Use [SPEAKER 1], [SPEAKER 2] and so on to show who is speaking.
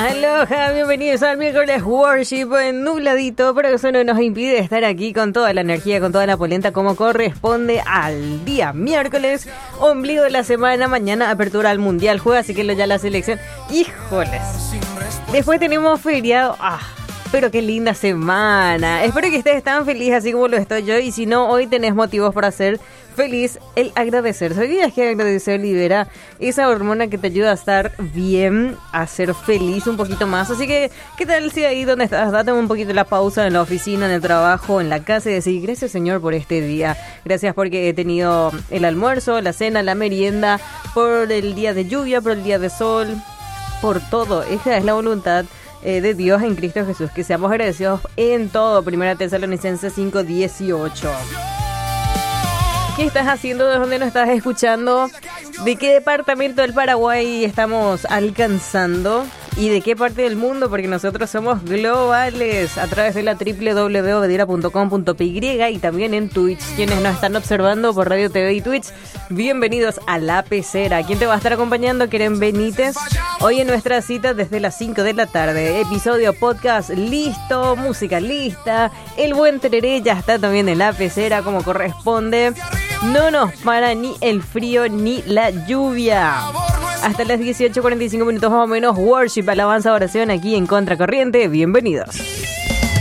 [SPEAKER 1] Aloha, bienvenidos al miércoles Worship nubladito, pero eso no nos impide estar aquí con toda la energía, con toda la polenta como corresponde al día miércoles, ombligo de la semana, mañana apertura al Mundial, juega, así que ya la selección, híjoles, después tenemos feriado, pero qué linda semana, espero que estés tan feliz así como lo estoy yo, y si no, hoy tenés motivos para ser feliz, el agradecer. ¿Sabías que agradecer libera esa hormona que te ayuda a estar bien, a ser feliz un poquito más? Así que, ¿qué tal si ahí donde estás, date un poquito la pausa en la oficina, en el trabajo, en la casa y decir, gracias Señor por este día, gracias porque he tenido el almuerzo, la cena, la merienda, por el día de lluvia, por el día de sol, por todo. Esa es la voluntad de Dios en Cristo Jesús, que seamos agradecidos en todo. Primera Tesalonicenses 5:18. ¿Qué estás haciendo? ¿De dónde nos estás escuchando? ¿De qué departamento del Paraguay estamos alcanzando? ¿Y de qué parte del mundo? Porque nosotros somos globales a través de la www.obedira.com.py y también en Twitch. Quienes nos están observando por Radio TV y Twitch, bienvenidos a La Pecera. ¿Quién te va a estar acompañando? Keren Benítez. Hoy en nuestra cita desde las 5 de la tarde. Episodio podcast listo, música lista. El buen tereré ya está también en La Pecera como corresponde. No nos para ni el frío ni la lluvia. Hasta las 18:45 minutos más o menos, worship, alabanza, oración aquí en Contracorriente. Bienvenidos.